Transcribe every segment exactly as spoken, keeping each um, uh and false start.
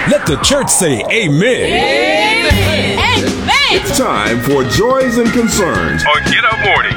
Let the church say amen. Amen. Amen. It's time for Joys and Concerns on Get Up Morning.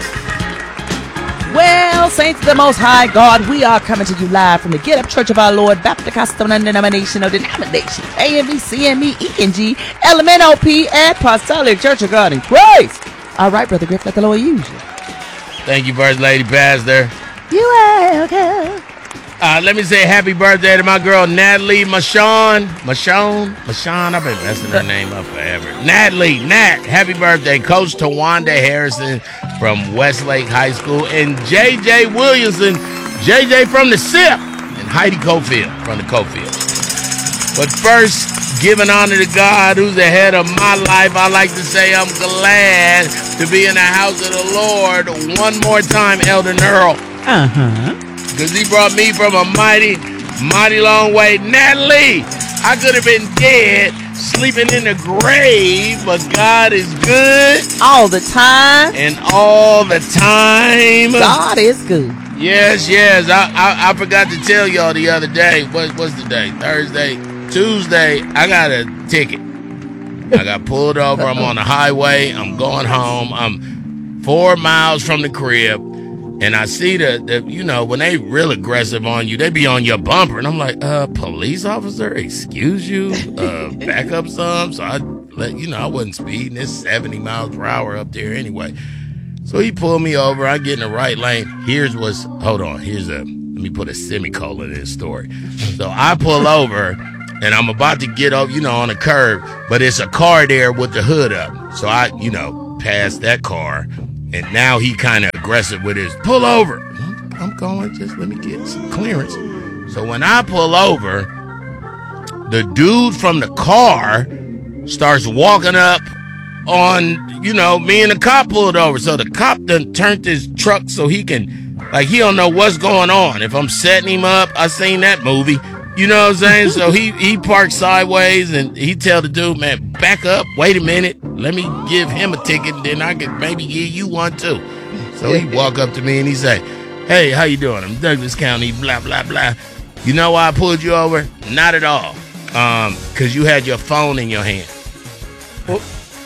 Well, saints of the Most High God, we are coming to you live from the Get Up Church of Our Lord Baptist Custom and Denominational Denomination, A M E, C M E, E N G, L M N O P, Apostolic Church of God in Christ. All right, Brother Griff, let the Lord use you. Thank you, First Lady Pastor. You are welcome. Uh, let me say happy birthday to my girl, Natalie Mashon. Mashon? Mashon? I've been messing her name up forever. Natalie, Nat, happy birthday. Coach Tawanda Harrison from Westlake High School. And J J Williamson, J J from the S I P. And Heidi Cofield from the Cofield. But first, giving honor to God, who's the head of my life, I like to say I'm glad to be in the house of the Lord one more time, Elder Earl. Uh-huh. Because he brought me from a mighty, mighty long way. Natalie, I could have been dead, sleeping in the grave, but God is good. All the time. And all the time. God is good. Yes, yes. I I, I forgot to tell y'all the other day. What, what's the day? Thursday? Tuesday, I got a ticket. I got pulled over. I'm on the highway. I'm going home. I'm four miles from the crib. And I see the, the, you know, when they real aggressive on you, they be on your bumper. And I'm like, uh, police officer, excuse you, uh, back up some. So I let, you know, I wasn't speeding. It's seventy miles per hour up there anyway. So he pulled me over. I get in the right lane. Here's what's, hold on. Here's a, let me put a semicolon in this story. So I pull over and I'm about to get up, you know, on the curb, but it's a car there with the hood up. So I, you know, pass that car. And now he kind of aggressive with his pull over. I'm, I'm going, just let me get some clearance. So when I pull over, the dude from the car starts walking up on, you know, me and the cop pulled over. So the cop done turned his truck so he can, like, he don't know what's going on. If I'm setting him up, I seen that movie. You know what I'm saying? So he, he parked sideways and he tell the dude, man, back up, wait a minute. Let me give him a ticket and then I could maybe give you one too. So he walk up to me and he say, hey, how you doing? I'm Douglas County, blah, blah, blah. You know why I pulled you over? Not at all. Um, because you had your phone in your hand. Oh.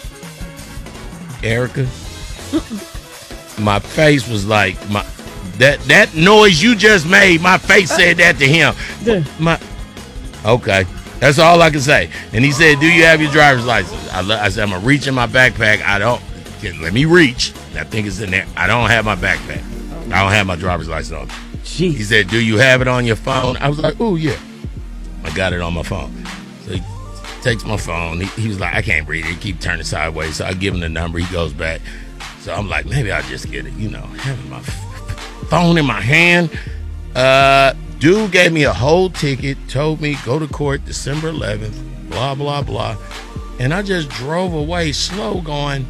Erica, my face was like, my that that noise you just made, my face said that to him. My, okay. That's all I can say. And he said, do you have your driver's license? I, I said, I'm going to reach in my backpack. I don't. Let me reach. I think it's in there. I don't have my backpack. I don't have my driver's license on. Jeez. He said, do you have it on your phone? I was like, oh, yeah. I got it on my phone. So he takes my phone. He, he was like, I can't read it. He keep turning sideways. So I give him the number. He goes back. So I'm like, maybe I'll just get it. You know, having my f- phone in my hand. Uh... Dude gave me a whole ticket, told me go to court December eleventh, blah, blah, blah. And I just drove away slow going,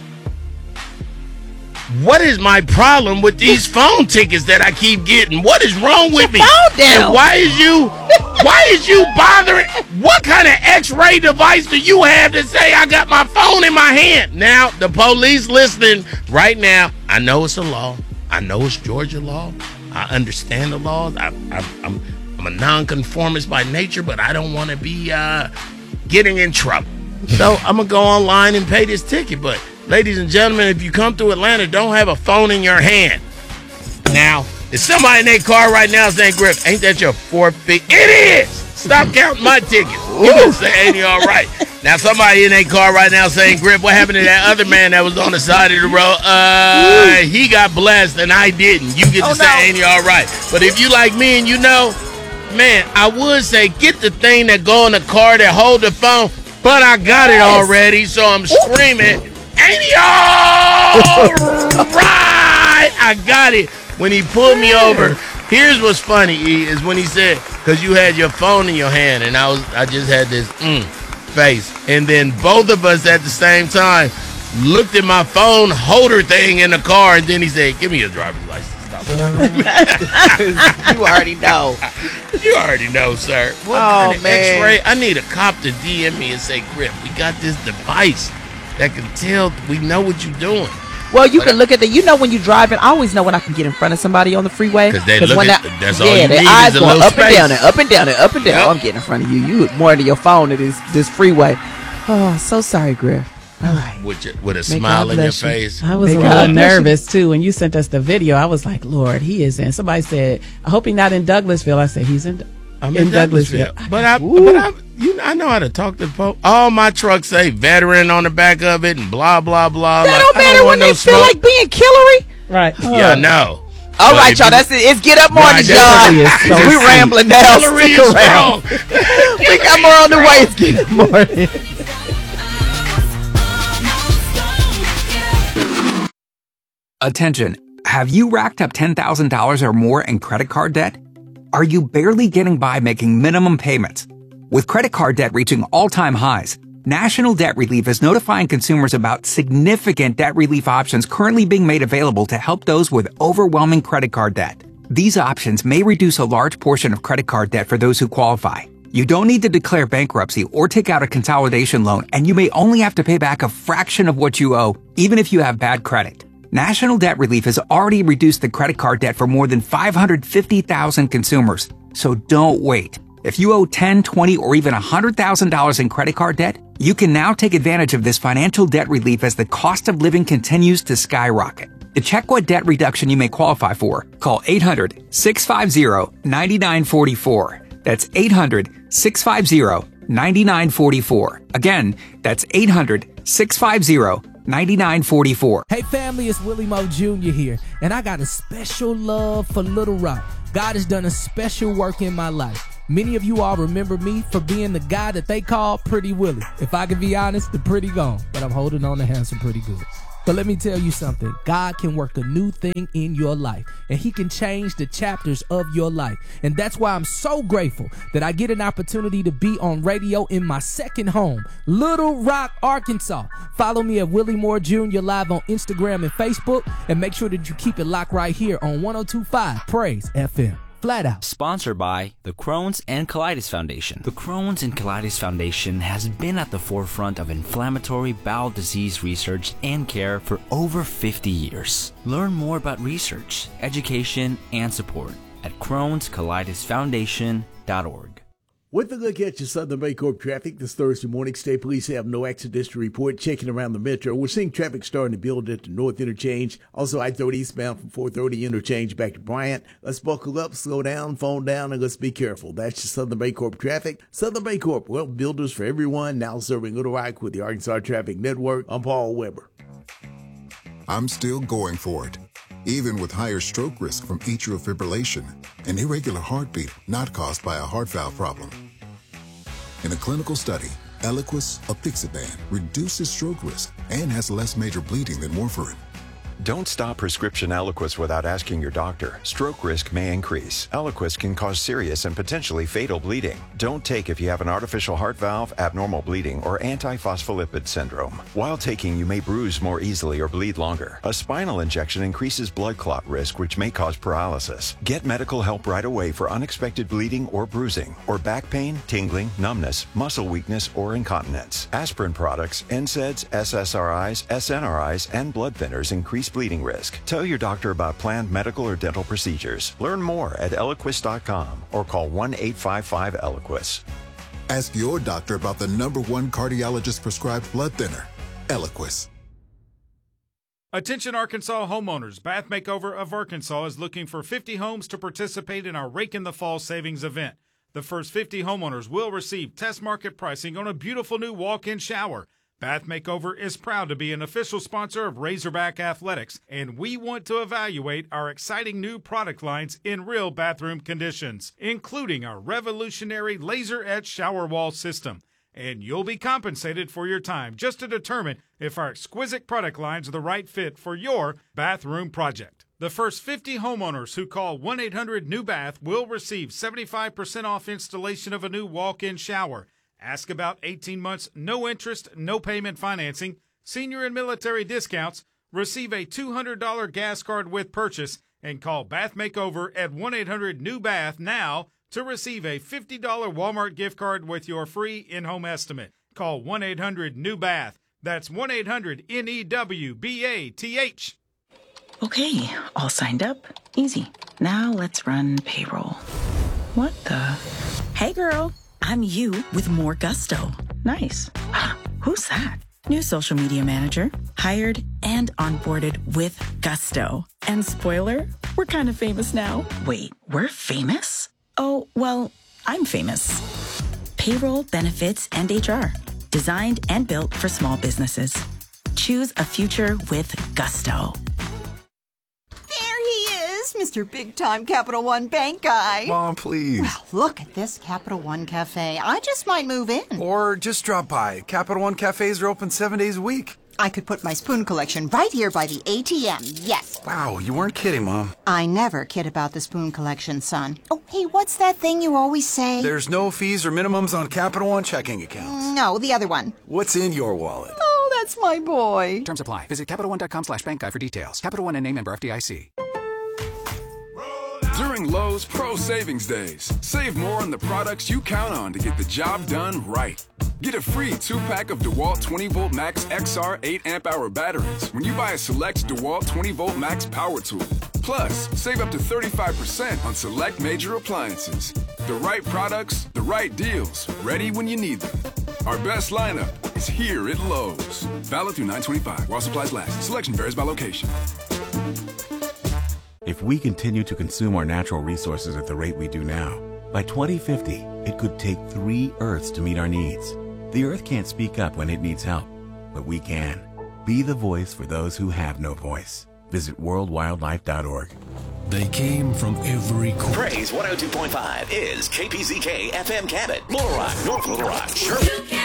what is my problem with these phone tickets that I keep getting? What is wrong with me? And why is you, why is you bothering? What kind of x-ray device do you have to say I got my phone in my hand? Now, the police listening right now, I know it's a law. I know it's Georgia law. I understand the laws. I, I, I'm I'm a nonconformist by nature, but I don't want to be uh, getting in trouble. So I'm going to go online and pay this ticket. But ladies and gentlemen, if you come through Atlanta, don't have a phone in your hand. Now, is somebody in their car right now saying, Griff, ain't that your forfeit? It is! Stop counting my tickets. You can say, ain't you all right? Now, somebody in their car right now saying, Griff, what happened to that other man that was on the side of the road? Uh, he got blessed and I didn't. You get to oh, say, no. Ain't you all right? But if you like me and you know, man, I would say get the thing that go in the car that hold the phone, but I got it already, so I'm screaming, ain't you all right? I got it. When he pulled me over, here's what's funny, E, is when he said, because you had your phone in your hand, and I was, I just had this mm, face. And then both of us at the same time looked at my phone holder thing in the car, and then he said, give me your driver's license. Stop it. You already know. You already know, sir. What oh, kind of man. X-ray? I need a cop to D M me and say, Griff, we got this device that can tell we know what you're doing. Well, you can look at the. You know when you're driving, I always know when I can get in front of somebody on the freeway. Because they look when at, I, that's all yeah, you their need eyes is a going little up space. and down and up and down and up and down. Yep. Oh, I'm getting in front of you. You more than your phone to this this freeway. Oh, so sorry, Griff. All right. With, your, with a May smile God in your bless you. face. I was May a God little bless you. nervous too when you sent us the video. I was like, Lord, he is in. Somebody said, I hope he's not in Douglasville. I said, he's in. I'm in in Douglasville. Douglasville. But I, but I, you know, I know how to talk to folks. All my trucks say veteran on the back of it and blah blah blah. That Like, don't I matter want when they no feel smoke. like being Killary. Right. Yeah, I know. All But right, if y'all. you- That's it. It's get up morning, Right, John. that's what it is. So we rambling now. Hillary Stick is around. strong. We got more on the way. It's get up morning. Attention, have you racked up ten thousand dollars or more in credit card debt? Are you barely getting by making minimum payments? With credit card debt reaching all-time highs, National Debt Relief is notifying consumers about significant debt relief options currently being made available to help those with overwhelming credit card debt. These options may reduce a large portion of credit card debt for those who qualify. You don't need to declare bankruptcy or take out a consolidation loan, and you may only have to pay back a fraction of what you owe, even if you have bad credit. National Debt Relief has already reduced the credit card debt for more than five hundred fifty thousand consumers, so don't wait. If you owe ten, twenty, or even one hundred thousand dollars in credit card debt, you can now take advantage of this financial debt relief as the cost of living continues to skyrocket. To check what debt reduction you may qualify for, call eight hundred, six five zero, nine nine four four. That's eight hundred, six five zero, nine nine four four. Again, that's eight hundred, six five zero, nine nine four four. Hey family, it's Willie Moe Junior here, and I got a special love for Little Rock. God has done a special work in my life. Many of you all remember me for being the guy that they call Pretty Willie. If I can be honest, the pretty gone, but I'm holding on to handsome pretty good. But let me tell you something. God can work a new thing in your life, and he can change the chapters of your life. And that's why I'm so grateful that I get an opportunity to be on radio in my second home, Little Rock, Arkansas. Follow me at Willie Moore Junior live on Instagram and Facebook, and make sure that you keep it locked right here on one oh two point five Praise F M. Flat out. Sponsored by the Crohn's and Colitis Foundation. The Crohn's and Colitis Foundation has been at the forefront of inflammatory bowel disease research and care for over fifty years. Learn more about research, education, and support at crohns colitis foundation dot org. With a look at your Southern Baycorp traffic this Thursday morning, State Police have no accidents to report. Checking around the metro, we're seeing traffic starting to build at the North Interchange. Also, I thirty eastbound from four thirty Interchange back to Bryant. Let's buckle up, slow down, phone down, and let's be careful. That's your Southern Baycorp traffic. Southern Baycorp, well, builders for everyone, now serving Little Rock with the Arkansas Traffic Network. I'm Paul Weber. I'm still going for it. Even with higher stroke risk from atrial fibrillation, an irregular heartbeat not caused by a heart valve problem. In a clinical study, Eliquis apixaban reduces stroke risk and has less major bleeding than warfarin. Don't stop prescription Eliquis without asking your doctor. Stroke risk may increase. Eliquis can cause serious and potentially fatal bleeding. Don't take if you have an artificial heart valve, abnormal bleeding, or antiphospholipid syndrome. While taking, you may bruise more easily or bleed longer. A spinal injection increases blood clot risk, which may cause paralysis. Get medical help right away for unexpected bleeding or bruising, or back pain, tingling, numbness, muscle weakness, or incontinence. Aspirin products, N SAIDs, S S R Is, S N R Is, and blood thinners increase bleeding risk. Tell your doctor about planned medical or dental procedures. Learn more at Eliquis dot com or call one eight five five Eliquis. Ask your doctor about the number one cardiologist prescribed blood thinner, Eliquis. Attention Arkansas homeowners, Bath Makeover of Arkansas is looking for fifty homes to participate in our Rake in the Fall savings event. The first fifty homeowners will receive test market pricing on a beautiful new walk-in shower. Bath Makeover is proud to be an official sponsor of Razorback Athletics, and we want to evaluate our exciting new product lines in real bathroom conditions, including our revolutionary laser-etched shower wall system. And you'll be compensated for your time just to determine if our exquisite product lines are the right fit for your bathroom project. The first fifty homeowners who call one eight hundred new bath will receive seventy-five percent off installation of a new walk-in shower. Ask about eighteen months, no interest, no payment financing, senior and military discounts, receive a two hundred dollars gas card with purchase, and call Bath Makeover at one eight hundred new bath now to receive a fifty dollars Walmart gift card with your free in-home estimate. Call one eight hundred new bath. That's one eight hundred N E W B A T H. Okay, all signed up. Easy. Now let's run payroll. What the? Hey girl, I'm you with more gusto. Nice. Who's that? New social media manager, hired and onboarded with gusto. And spoiler, we're kind of famous now. Wait, we're famous? Oh, well, I'm famous. Payroll, benefits, and H R. Designed and built for small businesses. Choose a future with gusto. There he is, Mister Big Time Capital One Bank guy. Mom, please. Well, look at this Capital One Cafe. I just might move in. Or just drop by. Capital One cafes are open seven days a week. I could put my spoon collection right here by the A T M, yes. Wow, you weren't kidding, Mom. I never kid about the spoon collection, son. Oh, hey, what's that thing you always say? There's no fees or minimums on Capital One checking accounts. No, the other one. What's in your wallet? Oh, that's my boy. Terms apply. Visit CapitalOne.com slash bank guide for details. Capital One and name member F D I C. During Lowe's Pro Savings Days, save more on the products you count on to get the job done right. Get a free two-pack of DeWalt twenty volt Max X R eight amp hour batteries when you buy a select DeWalt twenty volt Max power tool. Plus, save up to thirty-five percent on select major appliances. The right products, the right deals, ready when you need them. Our best lineup is here at Lowe's. Valid through nine twenty-five while supplies last. Selection varies by location. If we continue to consume our natural resources at the rate we do now, by twenty fifty, it could take three Earths to meet our needs. The Earth can't speak up when it needs help, but we can. Be the voice for those who have no voice. Visit world wildlife dot org. They came from every corner. Praise one oh two point five is K P Z K F M Cabot, Little Rock, North Little Rock, Sherman.